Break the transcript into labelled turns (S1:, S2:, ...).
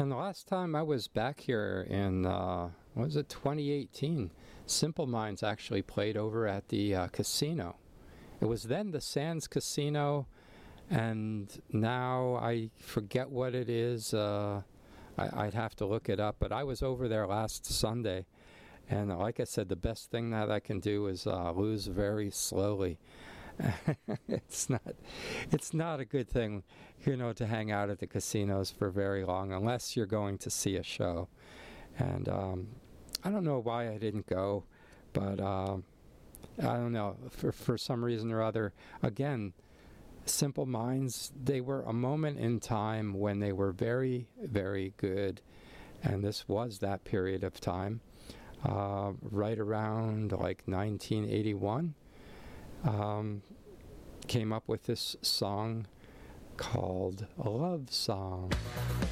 S1: And the last time I was back here in, what was it, 2018, Simple Minds actually played over at the casino. It was then the Sands Casino, and now I forget what it is. I'd have to look it up, but I was over there last Sunday, and like I said, the best thing that I can do is lose very slowly. It's not a good thing, to hang out at the casinos for very long unless you're going to see a show. And I don't know why I didn't go, but I don't know, for some reason or other. Again, Simple Minds, they were a moment in time when they were very, very good, and this was that period of time, right around like 1981. Came up with this song called A Love Song.